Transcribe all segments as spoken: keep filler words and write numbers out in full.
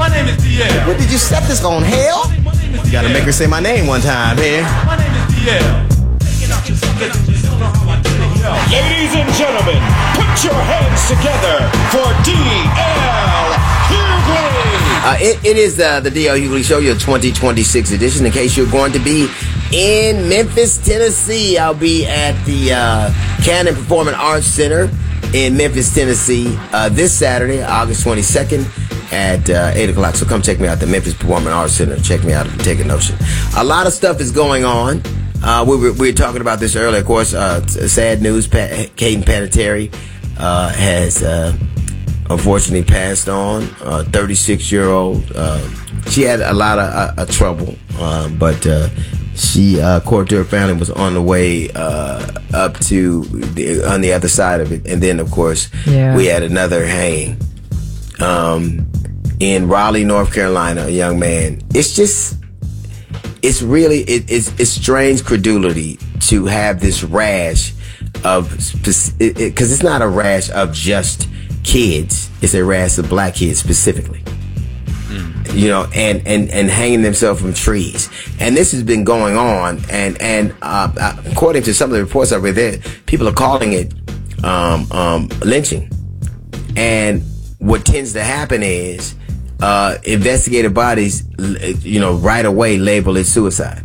name is D L. What did you set this on hell? My name is You gotta D L. make her say my name one time here. My name is D L. Ladies and gentlemen, put your hands together for D L Hughley. Uh, it, it is uh, the D L Hughley Show, your twenty twenty-six edition. In case you're going to be in Memphis, Tennessee, I'll be at the uh, Cannon Performing Arts Center in Memphis, Tennessee, uh, this Saturday, August twenty-second at uh, eight o'clock. So come check me out, the Memphis Performing Arts Center. Check me out at the Take a Notion. A lot of stuff is going on. Uh, we, were, we were talking about this earlier, of course. Uh, sad news, Pat, Caden Panettiere uh, has uh, unfortunately passed on, uh, thirty-six-year-old. Uh, she had a lot of uh, uh, trouble, uh, but uh, she, uh, according to her family, was on the way uh, up to the, on the other side of it. And then, of course, yeah. we had another hang um, in Raleigh, North Carolina, a young man. It's just... It's really, it, it's, it's strange credulity to have this rash of, because it, it, it's not a rash of just kids. It's a rash of black kids specifically. Mm. You know, and, and, and hanging themselves from trees. And this has been going on. And, and uh, according to some of the reports I read there, people are calling it um, um, lynching. And what tends to happen is, Uh, investigative bodies, you know, right away label it suicide.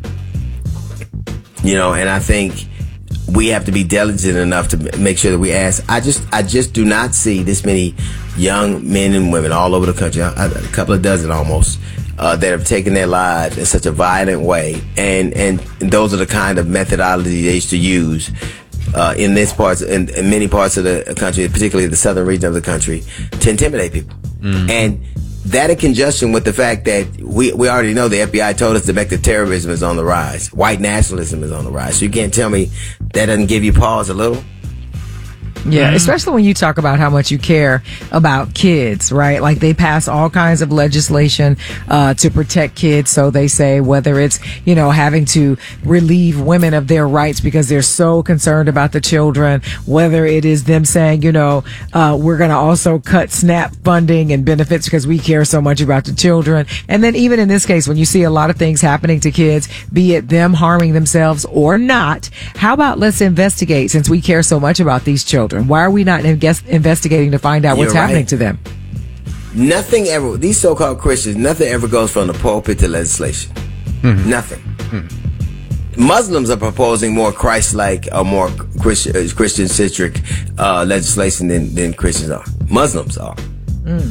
You know, and I think we have to be diligent enough to make sure that we ask. I just, I just do not see this many young men and women all over the country, a, a couple of dozen almost, uh, that have taken their lives in such a violent way. And, and those are the kind of methodology they used to use Uh, in this parts, in, in many parts of the country, particularly the southern region of the country, to intimidate people. Mm. And that in conjunction with the fact that we, we already know the F B I told us domestic terrorism is on the rise. White nationalism is on the rise. So you can't tell me that doesn't give you pause a little? Yeah, especially when you talk about how much you care about kids, right? Like they pass all kinds of legislation uh to protect kids. So they say whether it's, you know, having to relieve women of their rights because they're so concerned about the children, whether it is them saying, you know, uh we're going to also cut SNAP funding and benefits because we care so much about the children. And then even in this case, when you see a lot of things happening to kids, be it them harming themselves or not, how about let's investigate since we care so much about these children? Why are we not invest- investigating to find out what's You're happening right. to them? Nothing ever, these so-called Christians, nothing ever goes from the pulpit to legislation. Mm-hmm. Nothing. Mm-hmm. Muslims are proposing more Christ-like or more Christian, Christian-centric uh, legislation than, than Christians are. Muslims are. Mm.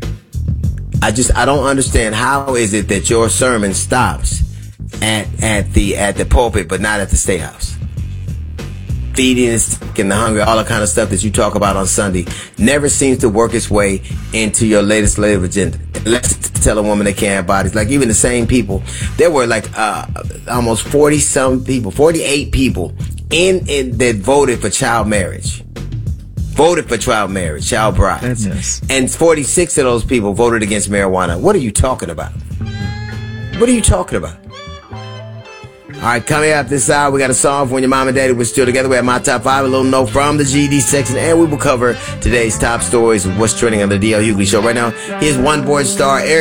I just, I don't understand how is it that your sermon stops at, at the, at the pulpit, but not at the State House? Feeding the sick and the hungry, all the kind of stuff that you talk about on Sunday, never seems to work its way into your legislative agenda. Let's tell a woman they can't have bodies. Like even the same people, there were like uh, almost forty some people, forty-eight people in, in that voted for child marriage, voted for child marriage, child brides, Goodness. And forty-six of those people voted against marijuana. What are you talking about? What are you talking about? All right, coming up this hour, we got a song for when your mom and daddy were still together. We have my top five, a little note from the G E D section, and we will cover today's top stories of what's trending on the D L Hughley Show. Right now, here's one board star, Eric.